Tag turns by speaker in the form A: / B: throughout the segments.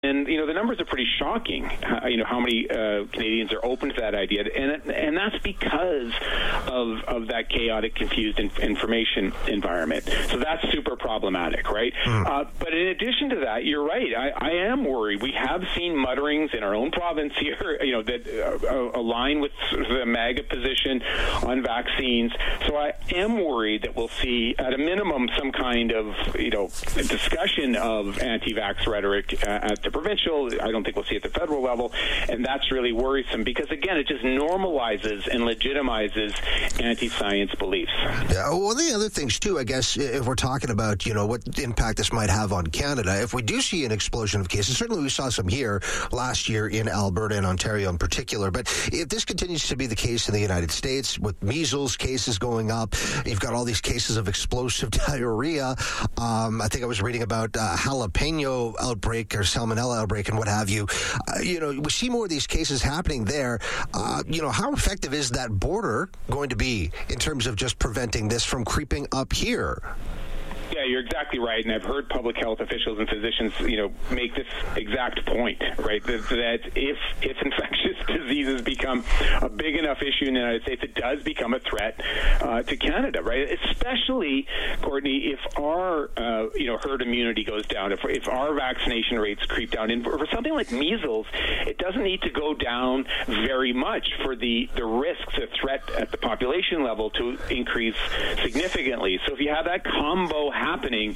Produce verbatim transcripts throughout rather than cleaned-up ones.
A: And, you know, the numbers are pretty shocking, uh, you know, how many uh, Canadians are open to that idea. And and that's because of of that chaotic, confused inf- information environment. So that's super problematic, right? Mm. Uh, but in addition to that, you're right. I, I am worried. We have seen mutterings in our own province here, you know, that uh, align with sort of the MAGA position on vaccines. So I am worried that we'll see, at a minimum, some kind of, you know, discussion of anti-vax rhetoric uh, at the provincial. I don't think we'll see it at the federal level, and that's really worrisome because, again, it just normalizes and legitimizes anti-science beliefs.
B: Yeah, well, one of the other things, too, I guess, if we're talking about, you know, what impact this might have on Canada, if we do see an explosion of cases, certainly we saw some here last year in Alberta and Ontario in particular, but if this continues to be the case in the United States with measles cases going up, you've got all these cases of explosive diarrhea. Um, I think I was reading about uh, jalapeno outbreak or salmonella outbreak and what have you. Uh, you know, we see more of these cases happening there. Uh, you know, how effective is that border going to be in terms of just preventing this from creeping up here?
A: Yeah, you're exactly right, and I've heard public health officials and physicians, you know, make this exact point, right? That, that if if infectious diseases become a big enough issue in the United States, it does become a threat uh, to Canada, right? Especially, Courtney, if our uh, you know herd immunity goes down, if if our vaccination rates creep down, and for something like measles, it doesn't need to go down very much for the the risks, the threat at the population level to increase significantly. So if you have that combo happening,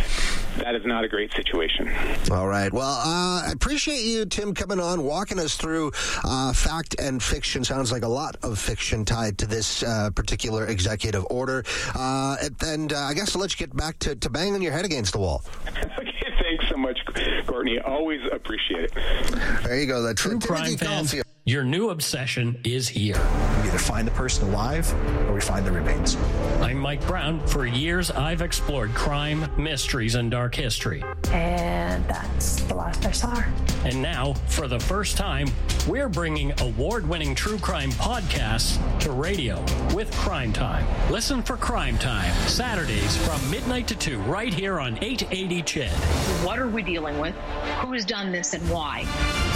A: that is not a great situation.
B: All right. Well, uh, I appreciate you, Tim, coming on, walking us through uh, fact and fiction. Sounds like a lot of fiction tied to this uh, particular executive order. Uh, and uh, I guess I'll let you get back to, to banging your head against the wall.
A: Okay, thanks so much, Courtney. Always appreciate it.
B: There you go. That's
C: True crime fans. Your new obsession is here.
D: We either find the person alive or we find the remains.
C: I'm Mike Brown. For years, I've explored crime, mysteries, and dark history.
E: And that's the last I saw her.
C: And now, for the first time, we're bringing award-winning true crime podcasts to radio with Crime Time. Listen for Crime Time, Saturdays from midnight to two, right here on eight eighty C H I D.
F: What are we dealing with? Who's done this and why?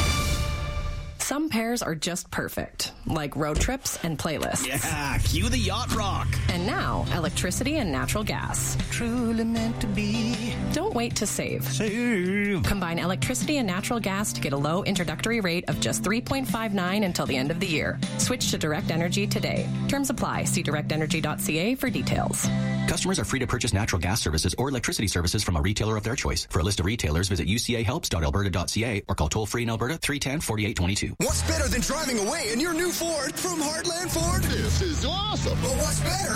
G: Some pairs are just perfect, like road trips and playlists.
H: Yeah, cue the yacht rock.
G: And now, electricity and natural gas.
H: Truly meant to be.
G: Don't wait to save.
H: Save.
G: Combine electricity and natural gas to get a low introductory rate of just three point five nine until the end of the year. Switch to Direct Energy today. Terms apply. See direct energy dot c a for details.
I: Customers are free to purchase natural gas services or electricity services from a retailer of their choice. For a list of retailers, visit u c a helps dot alberta dot c a or call toll-free in Alberta three one zero, four eight two two.
J: What's better than driving away in your new Ford from Heartland Ford? This is awesome. But what's better